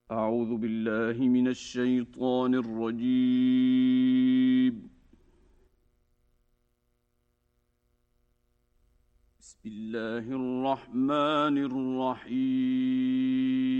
أعوذ بالله من الشيطان الرجيم. بسم الله الرحمن الرحيم.